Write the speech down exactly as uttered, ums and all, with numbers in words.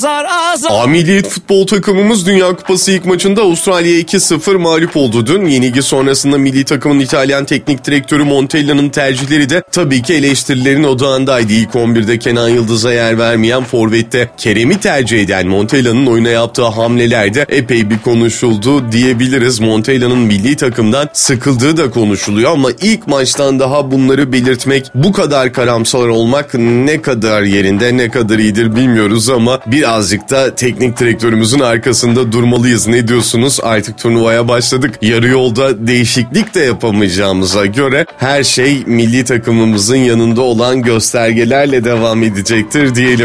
A Milliyet futbol takımımız Dünya Kupası ilk maçında Avustralya'ya iki sıfır mağlup oldu dün. Yenilgi sonrasında milli takımın İtalyan teknik direktörü Montella'nın tercihleri de tabii ki eleştirilerin odağındaydı. İlk on birde Kenan Yıldız'a yer vermeyen forvette Kerem'i tercih eden Montella'nın oyuna yaptığı hamlelerde epey bir konuşuldu diyebiliriz. Montella'nın milli takımdan sıkıldığı da konuşuluyor ama ilk maçtan daha bunları belirtmek, bu kadar karamsar olmak ne kadar yerinde, ne kadar iyidir bilmiyoruz ama birazcık da teknik direktörümüzün arkasında durmalıyız. Ne diyorsunuz? Artık turnuvaya başladık. Yarı yolda değişiklik de yapamayacağımıza göre her şey milli takımımızın yanında olan göstergelerle devam edecektir diyelim.